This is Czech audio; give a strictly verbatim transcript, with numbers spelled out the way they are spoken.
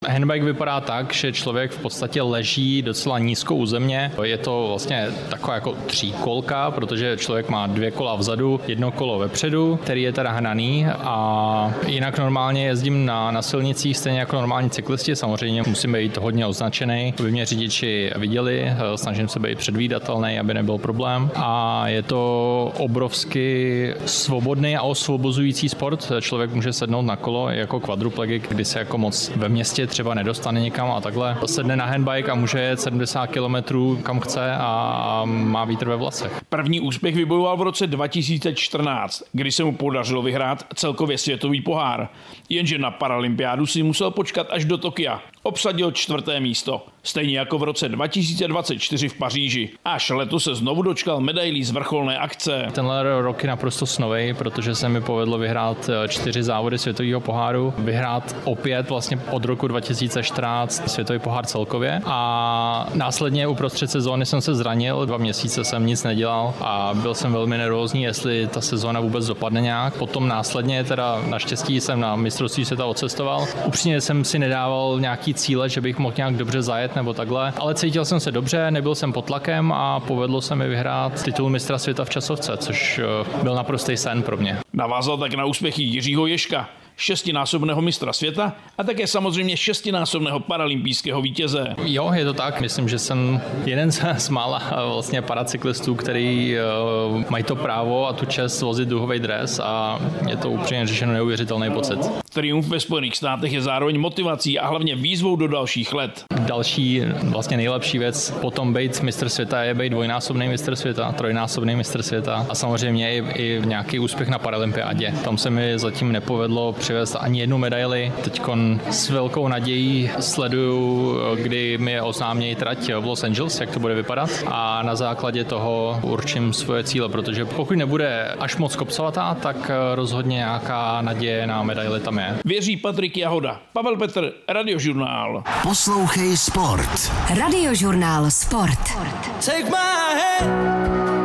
Handbike vypadá tak, že člověk v podstatě leží docela nízko u země. Je to vlastně taková jako tříkolka, protože člověk má dvě kola vzadu, jedno kolo vepředu, který je teda hnaný, a jinak normálně jezdím na, na silnicích stejně jako normální cyklisti. Samozřejmě musím být hodně označený, aby mě řidiči viděli, snažím se být předvídatelný, aby nebyl problém. A je to obrovsky svobodný a osvobozující sport. Člověk může sednout na kolo jako quadruplegik, kdy se jako moc ve městě třeba nedostane někam a takhle. Sedne na handbike a může jet sedmdesát kilometrů kam chce a má vítr ve vlasech. První úspěch vybojoval v roce dva tisíce čtrnáct, kdy se mu podařilo vyhrát celkově světový pohár. Jenže na paralympiádu si musel počkat až do Tokia. Obsadil čtvrté místo, stejně jako v roce dva tisíce dvacet čtyři v Paříži. Až letos se znovu dočkal medailí z vrcholné akce. Tenhle rok je naprosto snovej, protože se mi povedlo vyhrát čtyři závody světového poháru, vyhrát opět vlastně od roku dva tisíce čtrnáct světový pohár celkově, a následně uprostřed sezóny jsem se zranil, dva měsíce jsem nic nedělal a byl jsem velmi nervózní, jestli ta sezóna vůbec dopadne nějak. Potom následně teda naštěstí jsem na mistrovství světa odcestoval. Upřímně jsem si nedával nějaký cíle, že bych mohl nějak dobře zajet nebo takhle, ale cítil jsem se dobře, nebyl jsem pod tlakem a povedlo se mi vyhrát titul mistra světa v časovce, což byl naprostý sen pro mě. Navázal tak na úspěchy Jiřího Ježka, šestinásobného mistra světa a také samozřejmě šestinásobného paralympijského vítěze. Jo, je to tak. Myslím, že jsem jeden z mála vlastně paracyklistů, který uh, mají to právo a tu čest vozit duhový dres, a je to upřímně řečeno neuvěřitelný pocit. Triumf ve Spojených státech je zároveň motivací a hlavně výzvou do dalších let. Další vlastně nejlepší věc potom být mistr světa je být dvojnásobný mistr světa, trojnásobný mistr světa a samozřejmě i, i nějaký úspěch na paralympiádě. Tam se mi zatím nepovedlo přivést ani jednu medaili. Teďkon s velkou nadějí sleduju, kdy mi oznámějí trať v Los Angeles, jak to bude vypadat, a na základě toho určím svoje cíle, protože pokud nebude až moc kopcovatá, tak rozhodně nějaká naděje na medaili tam je. Věří Patrik Jahoda. Pavel Petr, Radiožurnál. Poslouchej Sport. Radiožurnál Sport. Take my hand.